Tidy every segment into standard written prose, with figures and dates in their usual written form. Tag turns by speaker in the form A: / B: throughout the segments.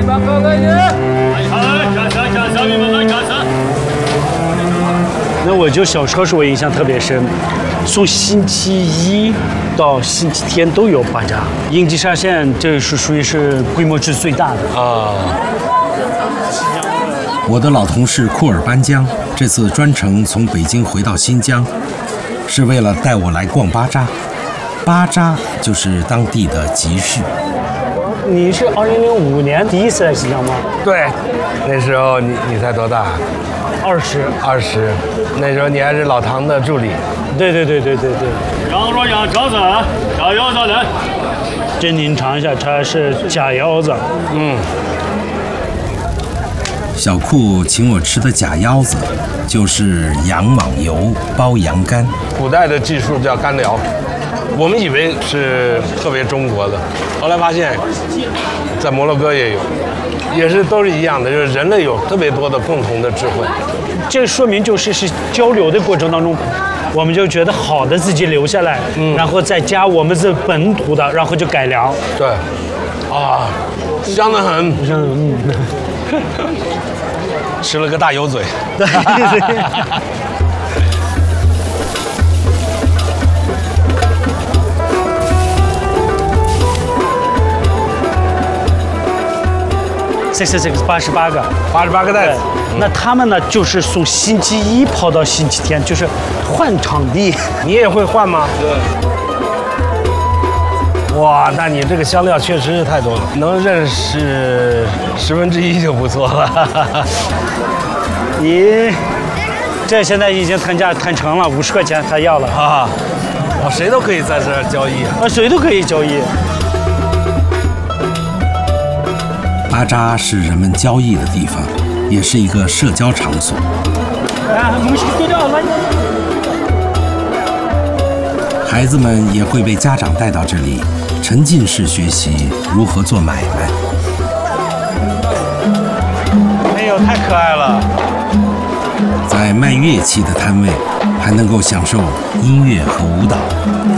A: 那我就小时候是我印象特别深，从星期一到星期天都有巴扎。英吉沙县这是属于是规模是最大的啊。
B: 我的老同事库尔班江这次专程从北京回到新疆，是为了带我来逛巴扎。巴扎就是当地的集市。
A: 你是2005年第一次来新疆吗？
C: 对，那时候你才多大
A: ？20，
C: 那时候你还是老唐的助理。
A: 对。
D: 羊肉羊肘子，假腰子来。
A: 这您尝一下，它是假腰子。
B: 小库请我吃的假腰子，就是羊网油包羊肝。
C: 古代的技术叫干疗，我们以为是特别中国的，后来发现，在摩洛哥也有，也是都是一样的，就是人类有特别多的共同的智慧。
A: 这说明就是交流的过程当中，我们就觉得好的自己留下来，然后再加我们自本土的，然后就改良。
C: 对，啊，香得很，吃了个大油嘴。
A: 对。这是88个
C: 袋子。
A: 那他们呢，就是从星期一跑到星期天，就是换场地。
C: 你也会换吗？对。哇，那你这个香料确实是太多了，能认识1/10就不错了。
A: 你这现在已经谈价谈成了，50块钱他要了啊！
C: 谁都可以在这儿交易啊？
A: 谁都可以交易。
B: 巴扎是人们交易的地方，也是一个社交场所。孩子们也会被家长带到这里，沉浸式学习如何做买卖。
A: 哎呦，太可爱了！
B: 在卖乐器的摊位，还能够享受音乐和舞蹈。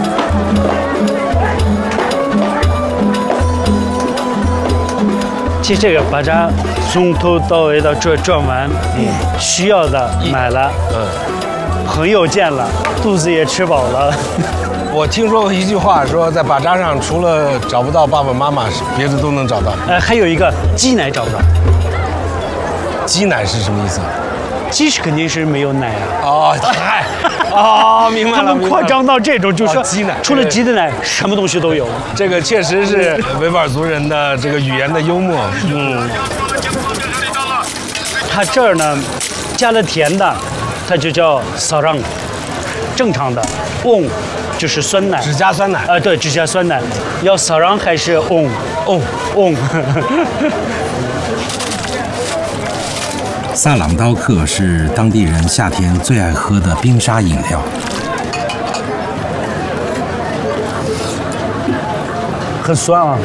A: 其实这个巴扎从头到尾到这转完，需要的买了，朋友见了，肚子也吃饱了。
C: 我听说过一句话，说在巴扎上除了找不到爸爸妈妈，别的都能找到。
A: 还有一个鸡奶找不着。
C: 鸡奶是什么意思？
A: 鸡是肯定是没有奶啊。
C: 明白了。
A: 他们夸张到这种，就是说
C: 鸡奶，
A: 除了鸡的奶，什么东西都有。
C: 这个确实是维吾尔族人的这个语言的幽默。
A: 它这儿呢，加了甜的，它就叫撒让，正常的翁就是酸奶，
C: 只加酸奶。
A: 对，只加酸奶。要撒让还是翁？
B: 萨朗刀克是当地人夏天最爱喝的冰沙饮料。
A: 很酸啊。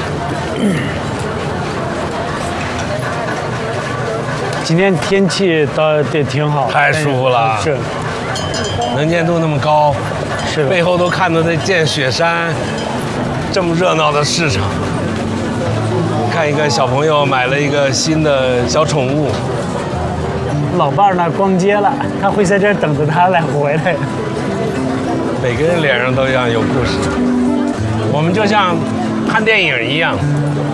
A: 今天天气倒也挺好，
C: 太舒服了。
A: 是。
C: 能见度那么高，
A: 是
C: 背后都看得见雪山，这么热闹的市场。看一个小朋友买了一个新的小宠物。
A: 老伴儿那逛街了，他会在这儿等着他来回来。
C: 每个人脸上都一样有故事。我们就像看电影一样，